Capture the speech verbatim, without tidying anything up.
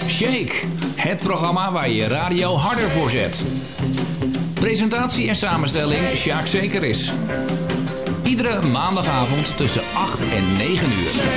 Shake, het programma waar je radio harder voor zet. Presentatie en samenstelling Sjaak Zekeris. Iedere maandagavond tussen acht en negen uur.